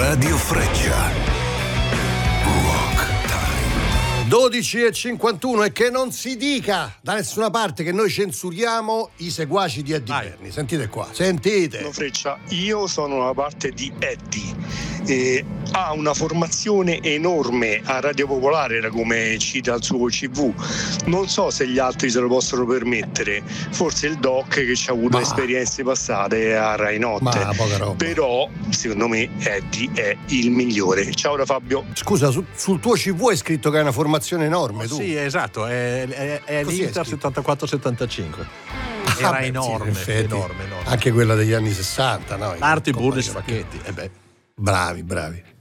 Radio Freccia. 12:51 e che non si dica da nessuna parte che noi censuriamo i seguaci di Eddie Berni. Sentite qua, sentite. No, Freccia, io sono la parte di Eddie. Ha una formazione enorme a Radio Popolare, da come cita il suo CV. Non so se gli altri se lo possono permettere. Forse il Doc che ci ha avuto esperienze passate a Rai Notte. Però secondo me Eddie è il migliore. Ciao da Fabio. Scusa, sul tuo CV hai scritto che hai una formazione enorme, tu. Sì, esatto, è l'Inter 74-75. Era enorme, enorme. Anche quella degli anni 60, no? Arti, Burri, Spacchetti. Bravi.